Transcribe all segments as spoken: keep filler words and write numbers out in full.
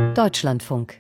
Deutschlandfunk.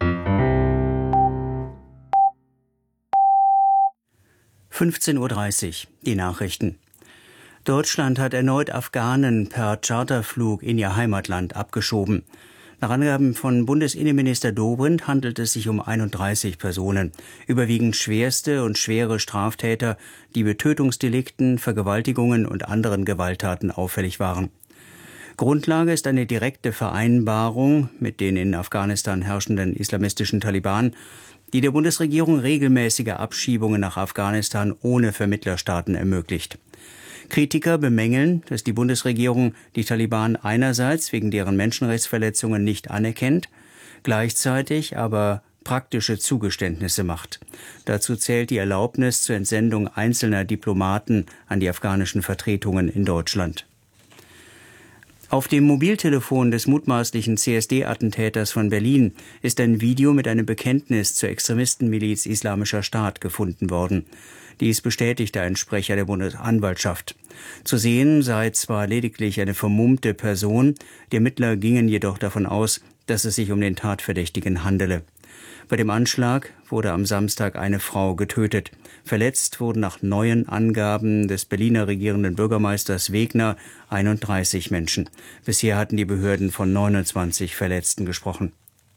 fünfzehn Uhr dreißig, die Nachrichten. Deutschland hat erneut Afghanen per Charterflug in ihr Heimatland abgeschoben. Nach Angaben von Bundesinnenminister Dobrindt handelt es sich um einunddreißig Personen, überwiegend schwerste und schwere Straftäter, die mit Tötungsdelikten, Vergewaltigungen und anderen Gewalttaten auffällig waren. Grundlage ist eine direkte Vereinbarung mit den in Afghanistan herrschenden islamistischen Taliban, die der Bundesregierung regelmäßige Abschiebungen nach Afghanistan ohne Vermittlerstaaten ermöglicht. Kritiker bemängeln, dass die Bundesregierung die Taliban einerseits wegen deren Menschenrechtsverletzungen nicht anerkennt, gleichzeitig aber praktische Zugeständnisse macht. Dazu zählt die Erlaubnis zur Entsendung einzelner Diplomaten an die afghanischen Vertretungen in Deutschland. Auf dem Mobiltelefon des mutmaßlichen C S D-Attentäters von Berlin ist ein Video mit einem Bekenntnis zur Extremistenmiliz Islamischer Staat gefunden worden. Dies bestätigte ein Sprecher der Bundesanwaltschaft. Zu sehen sei zwar lediglich eine vermummte Person, die Ermittler gingen jedoch davon aus, dass es sich um den Tatverdächtigen handele. Bei dem Anschlag wurde am Samstag eine Frau getötet. Verletzt wurden nach neuen Angaben des Berliner regierenden Bürgermeisters Wegner einunddreißig Menschen. Bisher hatten die Behörden von neunundzwanzig Verletzten gesprochen.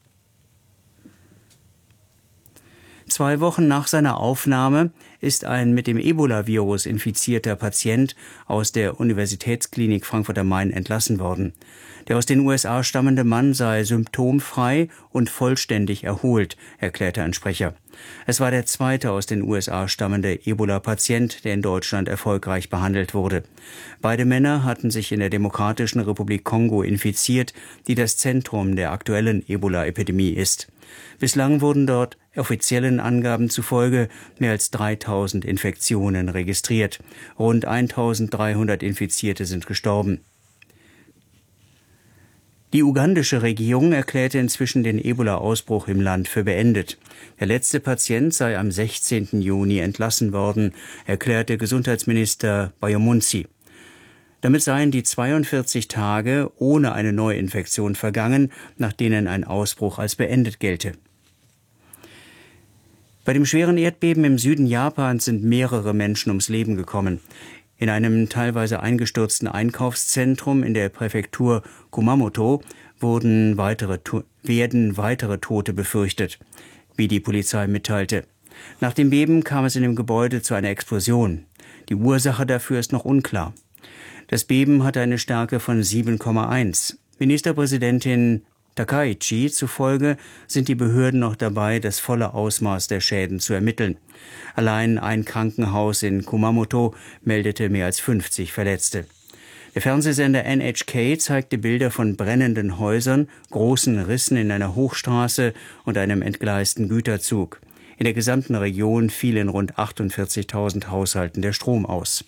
Zwei Wochen nach seiner Aufnahme ist ein mit dem Ebola-Virus infizierter Patient aus der Universitätsklinik Frankfurt am Main entlassen worden. Der aus den U S A stammende Mann sei symptomfrei und vollständig erholt, erklärte ein Sprecher. Es war der zweite aus den U S A stammende Ebola-Patient, der in Deutschland erfolgreich behandelt wurde. Beide Männer hatten sich in der Demokratischen Republik Kongo infiziert, die das Zentrum der aktuellen Ebola-Epidemie ist. Bislang wurden dort offiziellen Angaben zufolge mehr als dreitausend Infektionen registriert. Rund eintausenddreihundert Infizierte sind gestorben. Die ugandische Regierung erklärte inzwischen den Ebola-Ausbruch im Land für beendet. Der letzte Patient sei am sechzehnten Juni entlassen worden, erklärte Gesundheitsminister Bayomunsi. Damit seien die zweiundvierzig Tage ohne eine Neuinfektion vergangen, nach denen ein Ausbruch als beendet gelte. Bei dem schweren Erdbeben im Süden Japans sind mehrere Menschen ums Leben gekommen. In einem teilweise eingestürzten Einkaufszentrum in der Präfektur Kumamoto wurden weitere, werden weitere Tote befürchtet, wie die Polizei mitteilte. Nach dem Beben kam es in dem Gebäude zu einer Explosion. Die Ursache dafür ist noch unklar. Das Beben hatte eine Stärke von sieben Komma eins. Ministerpräsidentin Takaichi zufolge sind die Behörden noch dabei, das volle Ausmaß der Schäden zu ermitteln. Allein ein Krankenhaus in Kumamoto meldete mehr als fünfzig Verletzte. Der Fernsehsender N H K zeigte Bilder von brennenden Häusern, großen Rissen in einer Hochstraße und einem entgleisten Güterzug. In der gesamten Region fiel in rund achtundvierzigtausend Haushalten der Strom aus.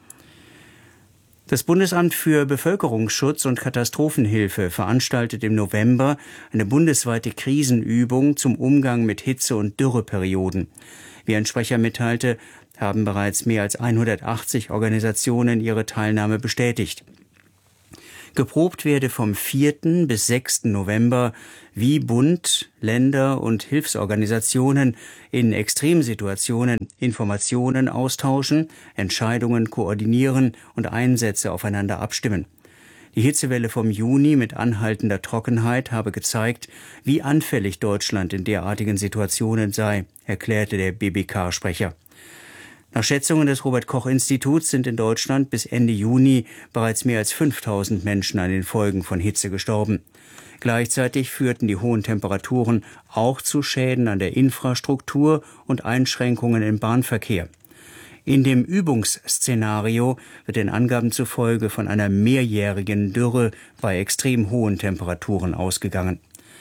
Das Bundesamt für Bevölkerungsschutz und Katastrophenhilfe veranstaltet im November eine bundesweite Krisenübung zum Umgang mit Hitze- und Dürreperioden. Wie ein Sprecher mitteilte, haben bereits mehr als hundertachtzig Organisationen ihre Teilnahme bestätigt. Geprobt werde vom vierten bis sechsten November, wie Bund, Länder und Hilfsorganisationen in Extremsituationen Informationen austauschen, Entscheidungen koordinieren und Einsätze aufeinander abstimmen. Die Hitzewelle vom Juni mit anhaltender Trockenheit habe gezeigt, wie anfällig Deutschland in derartigen Situationen sei, erklärte der B B K-Sprecher. Nach Schätzungen des Robert-Koch-Instituts sind in Deutschland bis Ende Juni bereits mehr als fünftausend Menschen an den Folgen von Hitze gestorben. Gleichzeitig führten die hohen Temperaturen auch zu Schäden an der Infrastruktur und Einschränkungen im Bahnverkehr. In dem Übungsszenario wird den Angaben zufolge von einer mehrjährigen Dürre bei extrem hohen Temperaturen ausgegangen.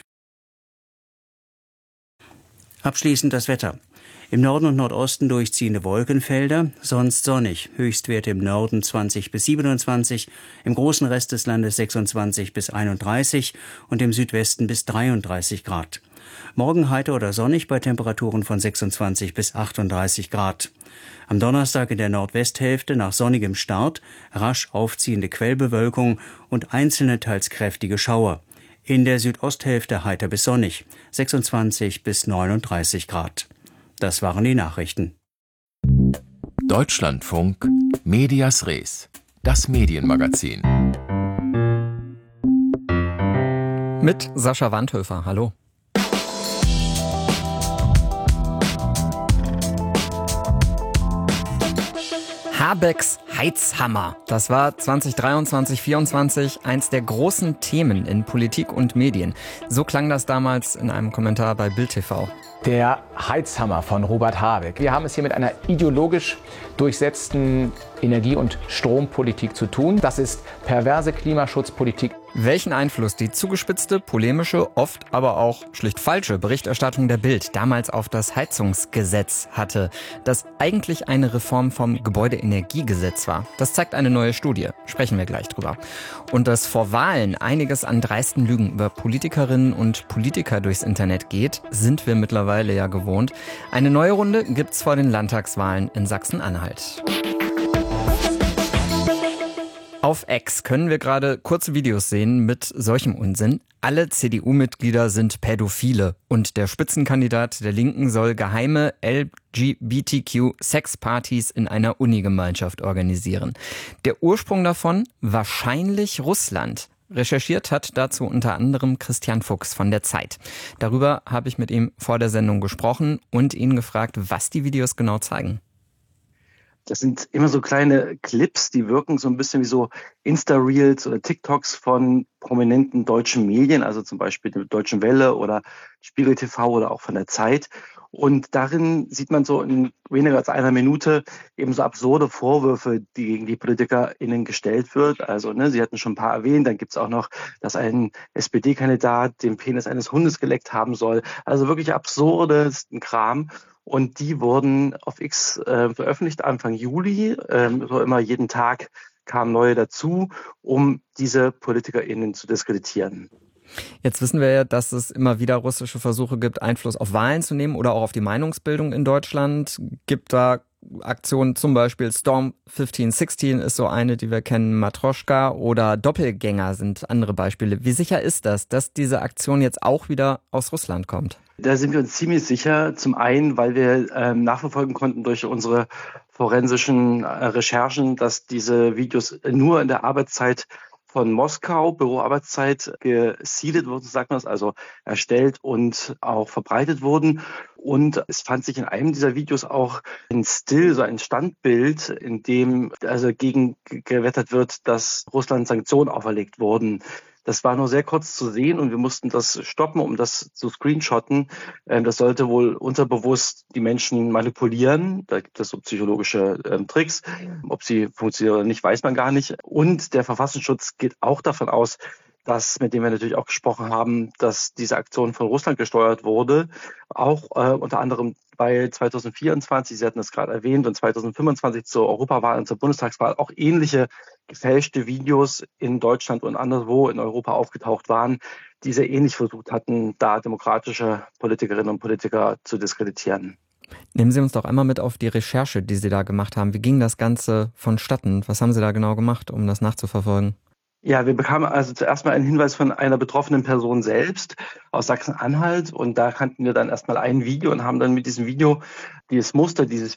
Abschließend das Wetter. Im Norden und Nordosten durchziehende Wolkenfelder, sonst sonnig. Höchstwerte im Norden zwanzig bis siebenundzwanzig, im großen Rest des Landes sechsundzwanzig bis einunddreißig und im Südwesten bis dreiunddreißig Grad. Morgen heiter oder sonnig bei Temperaturen von sechsundzwanzig bis achtunddreißig Grad. Am Donnerstag in der Nordwesthälfte nach sonnigem Start rasch aufziehende Quellbewölkung und einzelne teils kräftige Schauer. In der Südosthälfte heiter bis sonnig, sechsundzwanzig bis neununddreißig Grad. Das waren die Nachrichten. Deutschlandfunk Medias Res, das Medienmagazin. Mit Sascha Wandhöfer, hallo. Habecks Heizhammer. Das war zwanzig dreiundzwanzig vierundzwanzig eins der großen Themen in Politik und Medien. So klang das damals in einem Kommentar bei Bild T V. Der Heizhammer von Robert Habeck. Wir haben es hier mit einer ideologisch durchsetzten Energie- und Strompolitik zu tun. Das ist perverse Klimaschutzpolitik. Welchen Einfluss die zugespitzte, polemische, oft aber auch schlicht falsche Berichterstattung der Bild damals auf das Heizungsgesetz hatte, das eigentlich eine Reform vom Gebäudeenergiegesetz war. Das zeigt eine neue Studie. Sprechen wir gleich drüber. Und dass vor Wahlen einiges an dreisten Lügen über Politikerinnen und Politiker durchs Internet geht, sind wir mittlerweile ja gewohnt. Eine neue Runde gibt's vor den Landtagswahlen in Sachsen-Anhalt. Auf X können wir gerade kurze Videos sehen mit solchem Unsinn. Alle C D U-Mitglieder sind Pädophile und der Spitzenkandidat der Linken soll geheime L G B T Q-Sexpartys in einer Unigemeinschaft organisieren. Der Ursprung davon? Wahrscheinlich Russland. Recherchiert hat dazu unter anderem Christian Fuchs von der Zeit. Darüber habe ich mit ihm vor der Sendung gesprochen und ihn gefragt, was die Videos genau zeigen. Das sind immer so kleine Clips, die wirken so ein bisschen wie so Insta-Reels oder TikToks von prominenten deutschen Medien, also zum Beispiel der Deutschen Welle oder Spiegel T V oder auch von der Zeit. Und darin sieht man so in weniger als einer Minute eben so absurde Vorwürfe, die gegen die PolitikerInnen gestellt wird. Also, ne, Sie hatten schon ein paar erwähnt, dann gibt es auch noch, dass ein S P D-Kandidat den Penis eines Hundes geleckt haben soll. Also wirklich absurdesten Kram. Und die wurden auf X äh, veröffentlicht Anfang Juli. Ähm, so immer jeden Tag kamen neue dazu, um diese PolitikerInnen zu diskreditieren. Jetzt wissen wir ja, dass es immer wieder russische Versuche gibt, Einfluss auf Wahlen zu nehmen oder auch auf die Meinungsbildung in Deutschland. Gibt da Aktionen, zum Beispiel Storm fünfzehn sechzehn ist so eine, die wir kennen, Matroschka oder Doppelgänger sind andere Beispiele. Wie sicher ist das, dass diese Aktion jetzt auch wieder aus Russland kommt? Da sind wir uns ziemlich sicher. Zum einen, weil wir ähm, nachverfolgen konnten durch unsere forensischen äh, Recherchen, dass diese Videos nur in der Arbeitszeit von Moskau, Büroarbeitszeit, gesiedelt wurden, sagt man es, also erstellt und auch verbreitet wurden. Und es fand sich in einem dieser Videos auch ein Still, so ein Standbild, in dem also gegen gewettert wird, dass Russland Sanktionen auferlegt wurden. Das war nur sehr kurz zu sehen und wir mussten das stoppen, um das zu screenshotten. Das sollte wohl unterbewusst die Menschen manipulieren. Da gibt es so psychologische ähm, Tricks. Ob sie funktionieren oder nicht, weiß man gar nicht. Und der Verfassungsschutz geht auch davon aus, dass, mit dem wir natürlich auch gesprochen haben, dass diese Aktion von Russland gesteuert wurde. Auch äh, unter anderem, weil zwanzig vierundzwanzig, Sie hatten es gerade erwähnt, und zwanzig fünfundzwanzig zur Europawahl und zur Bundestagswahl auch ähnliche gefälschte Videos in Deutschland und anderswo in Europa aufgetaucht waren, die sehr ähnlich versucht hatten, da demokratische Politikerinnen und Politiker zu diskreditieren. Nehmen Sie uns doch einmal mit auf die Recherche, die Sie da gemacht haben. Wie ging das Ganze vonstatten? Was haben Sie da genau gemacht, um das nachzuverfolgen? Ja, wir bekamen also zuerst mal einen Hinweis von einer betroffenen Person selbst aus Sachsen-Anhalt und da kannten wir dann erstmal ein Video und haben dann mit diesem Video dieses Muster dieses